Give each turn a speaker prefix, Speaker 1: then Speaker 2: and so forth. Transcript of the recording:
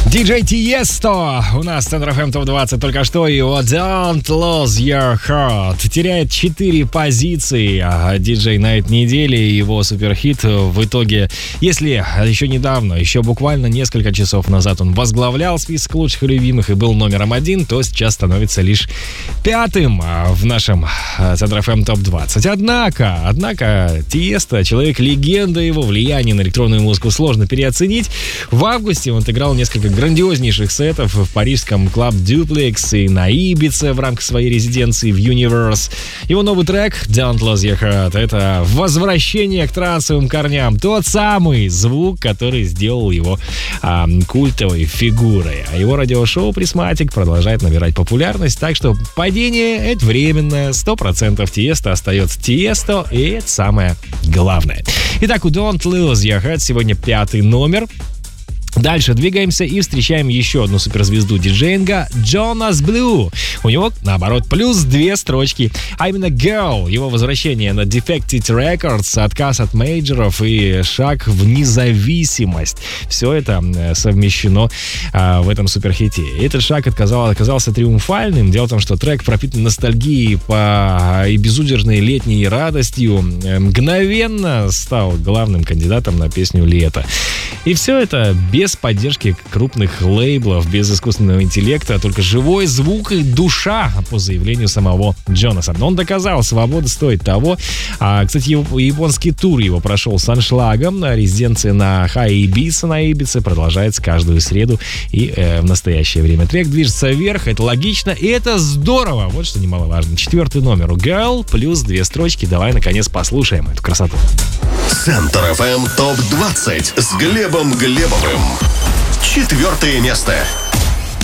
Speaker 1: Диджей Тиесто у нас Центр FM ТОП 20 только что, и его Don't Lose Your Heart теряет 4 позиции. Диджей на этой неделе, его суперхит в итоге, если еще недавно, еще буквально несколько часов назад он возглавлял список лучших и любимых и был номером 1, то сейчас становится лишь 5-м в нашем Центр FM ТОП 20. Однако Тиесто, человек-легенда, его влияние на электронную музыку сложно переоценить. В августе он отыграл несколько грандиознейших сетов в парижском клуб Duplex и на Ибице в рамках своей резиденции в Universe. Его новый трек Don't Lose Your Heart — это возвращение к трансовым корням. Тот самый звук, который сделал его культовой фигурой. А его радиошоу Prismatic продолжает набирать популярность, так что падение — это временное. 100% Тиесто остается Тиесто, и это самое главное. Итак, у Don't Lose Your Heart сегодня 5-й номер. Дальше двигаемся и встречаем еще одну суперзвезду диджеинга — Jonas Blue. У него, наоборот, плюс 2 строчки, а именно Girl, его возвращение на Defected Records, отказ от мейджоров и шаг в независимость. Все это совмещено в этом суперхите. Этот шаг оказался триумфальным. Дело в том, что трек пропитан ностальгией и безудержной летней радостью, мгновенно стал главным кандидатом на песню «Лето». И все это без поддержки крупных лейблов, без искусственного интеллекта, только живой звук и душа, по заявлению самого Джонаса. Он доказал, свобода стоит того. Кстати, японский тур его прошел с аншлагом. Резиденция на Хай-Ибице на Ибице продолжается каждую среду и в настоящее время. Трек движется вверх, это логично и это здорово. Вот что немаловажно. 4-й номер у Girl, плюс 2 строчки. Давай, наконец, послушаем эту красоту.
Speaker 2: Центр FM ТОП 20 с Глебом Глебовым. 4-е место.